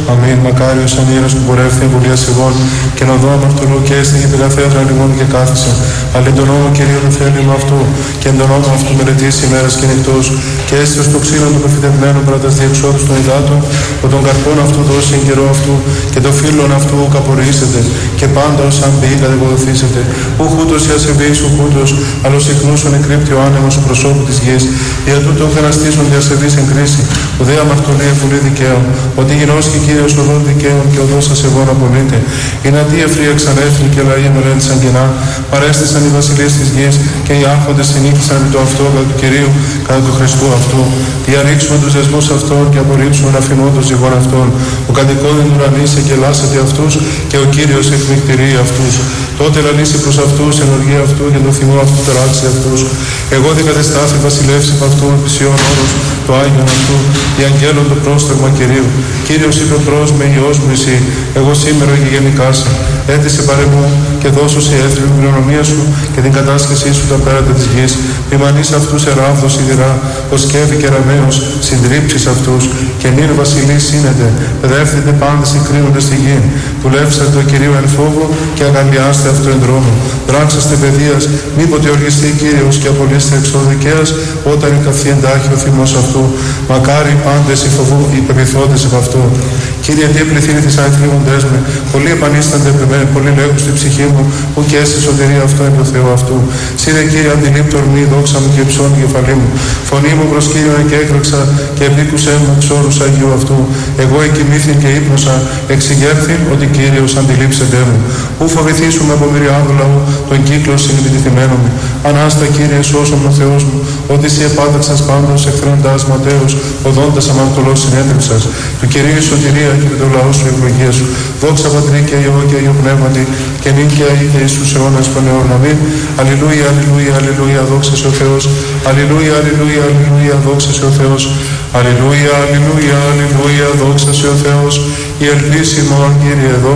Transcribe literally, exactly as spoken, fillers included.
Αμήν. Μακάριος ανήρος που πορεύθη εμβουλίας εγώ και να δω αμαρτωλού και έστειγε πηγαθέατρα λιμών και κάθισε. Αλλά εν τον νόμο Κυρίου το θέλημα αυτού και εν τον νόμο αυτού μελετήσει ημέρας και νυχτός και έστειλε στο ξύλο του προφητευμένου πρατας διεξόδους των υδάτων που τον καρπόν αυτού δώσει εν καιρό αυτού και το φύλλον αυτού καπορίσετε και πάντα ως αν μπει κατεγοδοθήσετε. Ουχ ούτως η ασεβής, ουχ ούτως, αλλος συχνούσον εκρύπτει ο άνεμος του προσώπου της γης. Για τούτο φεραστήσονται ασεβείς εν κρίση, ουδέ αμαρτωλή εφουλή δικαίων, ότι γινώσκει Κύριος οδόν δικαίων και οδός ασεβών απολύτε. Είναι αντί εφρία ξανέθνη και λαοί μελέτησαν κενά, παρέστησαν οι βασιλείς της γης και οι άρχοντες συνήθισαν το αυτό κατά του Κυρίου, κατά του Χριστού αυτού. Διαρρήξουμε τους δεσμούς αυτών και απορρίψουμε αφημών των ζυγών αυτών. Ο κατοικόδεν ουρανής εγκελάσεται αυτούς και ο Κύριος εκμυκτηρεί αυτούς. Τότε λαλήσει προς αυτούς ενεργία αυτού και το θυμό αυτού τεράξει αυτούς. Εγώ δικατεστάθη βασιλεύσει από αυτού επισιών όρους το Άγιον αυτού, η αγγέλων το πρόσταγμα Κυρίου. Κύριος είπε προς με Υιός μου εσύ, εγώ σήμερα και γενικά σε. Έτησε παρεμού και δώσω σε έθρη την κληρονομία σου και την κατάσχεσή σου τα πέρατα της γης. Μημανείς αυτούς εράβδος σιδηρά, ως σκεύη και ραμαίος, συντρίψεις αυτούς και νυν βασιλείς σύνετε, παιδεύθετε πάντες εκκρίνονται στη γη. Δουλεύσατε το Κυρίο εν φόβο και αγαλιάστε αυτό εν δρόμο. Δράξαστε παιδείας, μήποτε οργιστεί Κύριος και απολύστε εξοδικαίας, όταν η καυθή εντάχει ο θυμός αυτού. Μακάρι πάντες οι φοβού οι πεπιθόντες από αυτού. Κύριε, τι πληθύνει τις άθλιμοντές με, πολλοί επανίστανται επί με, πολλοί λέγουν στη ψυχή μου, που και στη σωτηρία αυτό είναι το Θεό αυτού. Σύνε Κύριε, αντιλήπτω ορμή, δόξα μου και υψώνει η κεφαλή μου. Φωνή μου προς Κύριον και έκραξα και επίκουσέ μου εξ όρους Αγίου αυτού. Εγώ εκοιμήθην και ύπνωσα, εξηγέρθην ότι Κύριος αντιλήψεται μου. Ού φοβηθήσουμε από μυριάδου λαού, τον κύκλο συνεπιτηθειμένο μου. Ανάστα Κύριε, σώσον ο Θεός μου, ότι εσύ επάταξας πάντως εχθραντάς ματέους, οδόντας αμαρτωλός συνέτριψας. Του Κυρίου σωτηρία και με το λαό σου ευλογία σου. Δόξα Πατρί και Υιό και Υιό Πνεύματι και νυν και αεί και εις τους αιώνας των αιώνων. Αμήν. Αλληλούια, αλληλούια, αλληλούια, δόξα σε ο Θεός. Αλληλούια, αλληλούια, αλληλούια, δόξα σε ο Θεός. Αλληλούια, αλληλούια, αλληλούια, δόξα σε ο Θεός. Η ελπίση μου, Κύριε, δόξα.